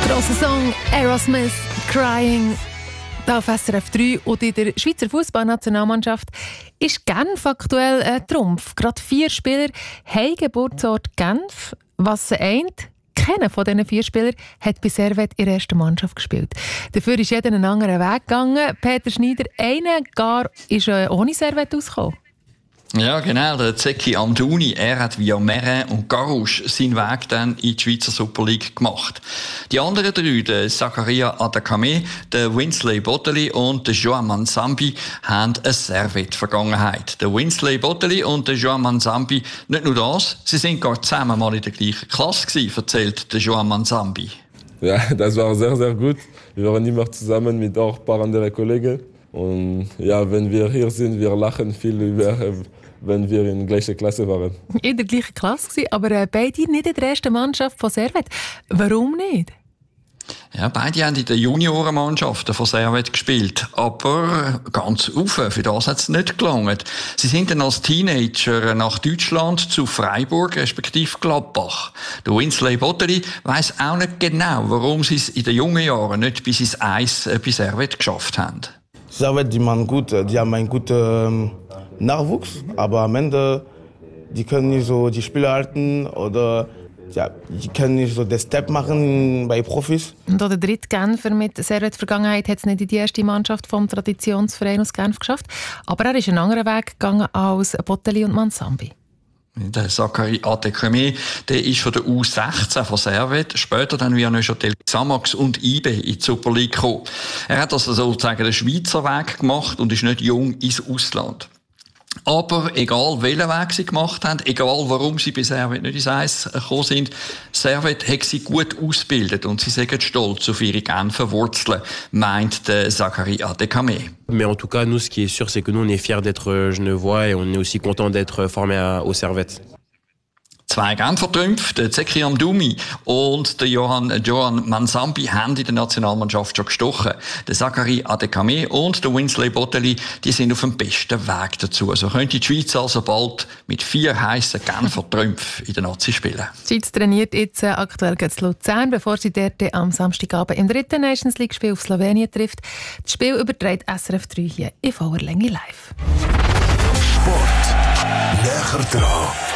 Grosser Song, Aerosmith, «Crying», hier auf SRF 3. Und in der Schweizer Fußballnationalmannschaft ist Genf aktuell ein Trumpf. Gerade 4 Spieler haben Geburtsort Genf. Was sie eint: keiner von diesen 4 Spielern hat bei Servette in der ersten Mannschaft gespielt. Dafür ist jeder einen anderen Weg gegangen. Peter Schneider, einer gar ist ohne Servette ausgekommen. Ja, genau. Der Zeki Amdouni, er hat via Meren und Garrouche seinen Weg dann in die Schweizer Super League gemacht. Die anderen 3, der Zakaria Adekame, der Winsley Botteli und der Joan Manzambi, haben eine Servette-Vergangenheit. Der Winsley Botteli und der Joan Manzambi, nicht nur das, sie sind gar zusammen mal in der gleichen Klasse gewesen, erzählt der Joan Manzambi. Ja, das war sehr, sehr gut. Wir waren immer zusammen mit auch ein paar anderen Kollegen. Und ja, wenn wir hier sind, wir lachen viel über, wenn wir in der gleichen Klasse waren. In der gleichen Klasse, aber beide nicht in der ersten Mannschaft von Servette. Warum nicht? Ja, beide haben in der Juniorenmannschaften von Servette gespielt, aber ganz rauf, für das hat es nicht gelangt. Sie sind dann als Teenager nach Deutschland zu Freiburg, respektive Gladbach. Der Winsley Botteli weiss auch nicht genau, warum sie es in den jungen Jahren nicht bis ins Eis bei Servette geschafft haben. Servette, die haben einen guten Nachwuchs, aber am Ende, die können nicht so die Spiele halten oder ja, die können nicht so den Step machen bei Profis. Und auch der dritte Genfer mit Servette-Vergangenheit hat es nicht in die erste Mannschaft vom Traditionsverein aus Genf geschafft, aber er ist einen anderen Weg gegangen als Botteli und Manzambi. Der Zakaria Adekame, der ist von der U16 von Servette, später dann via Neuchâtel Xamax und IBE in die Super League gekommen. Er hat also sozusagen den Schweizer Weg gemacht und ist nicht jung ins Ausland. Aber egal welchen Weg sie gemacht haben, egal warum sie bei Servette nicht ins Eis gekommen sind, Servette hat sie gut ausgebildet und sie sind stolz auf ihre Genfer Wurzeln, meint der Zakaria Adekame. Mais en tout cas, nous, ce qui est sûr, c'est que nous, on est fiers d'être genevois et on est aussi content d'être formés au Servette. 2 Genfer Trümpfe, der Zeki Amdouni und der Joan Manzambi, haben in der Nationalmannschaft schon gestochen. Der Zakaria Adekame und der Winsley Botteli, die sind auf dem besten Weg dazu. So könnte die Schweiz also bald mit 4 heissen Genfer Trümpfen in der Nazi spielen. Die Schweiz trainiert jetzt aktuell gegen Luzern, bevor sie dort am Samstagabend im 3. Nations League Spiel auf Slowenien trifft. Das Spiel überträgt SRF 3 hier in voller Länge live. Sport näher dran.